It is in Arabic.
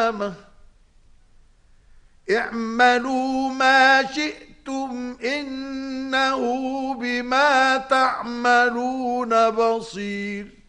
القيامة اعملوا ما شئتم إنه بما تعملون بصير.